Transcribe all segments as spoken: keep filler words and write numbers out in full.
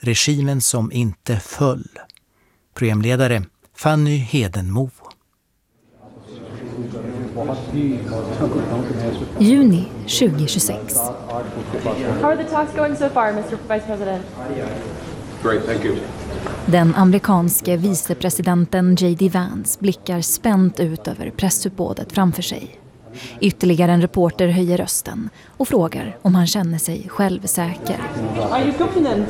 Regimen som inte föll. Programledare Fanny Hedenmo. Juni tjugohundratjugosex. How are the talks going so far, mister Vice President? Great, thank you. Den amerikanske vicepresidenten J D Vance blickar spänt ut över pressuppbådet framför sig. Ytterligare en reporter höjer rösten och frågar om han känner sig självsäker. Are you confident?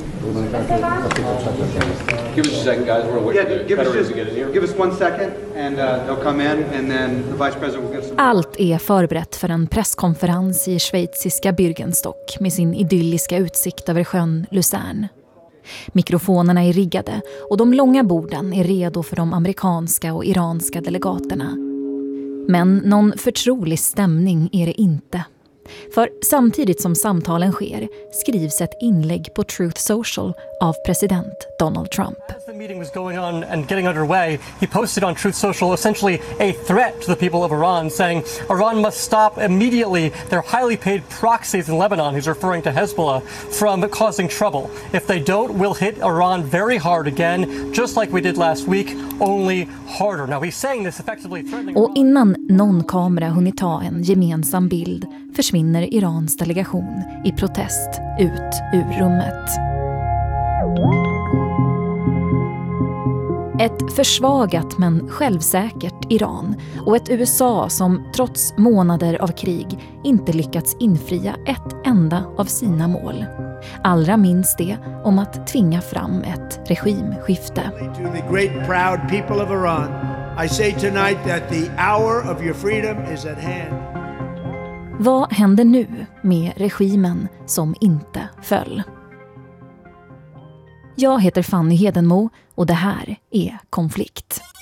Give us a second, guys. We're waiting Yeah, for give the us federals just, to get in here. give us one second, and uh, they'll come in, and then the vice president will give some. Allt är förberett för en presskonferens i schweiziska Bürgenstock med sin idylliska utsikt över sjön Luzern. Mikrofonerna är riggade och de långa borden är redo för de amerikanska och iranska delegaterna. Men någon förtrolig stämning är det inte. För samtidigt som samtalen sker skrivs ett inlägg på Truth Social av president Donald Trump. As the meeting was going on and getting underway, he posted on Truth Social essentially a threat to the people of Iran, saying Iran must stop immediately their highly paid proxies in Lebanon, he's referring to Hezbollah, from causing trouble. If they don't, we'll hit Iran very hard again, just like we did last week, only harder. Now he's saying this effectively threatening Och innan någon kamera hunnit ta en gemensam bild försvinner Irans delegation i protest ut ur rummet. Ett försvagat men självsäkert Iran och ett U S A som trots månader av krig inte lyckats infria ett enda av sina mål. Allra minst det om att tvinga fram ett regimskifte. To the great proud people of Iran, I say tonight that the hour of your freedom is at hand. Vad händer nu med regimen som inte föll? Jag heter Fanny Hedenmo och det här är Konflikt.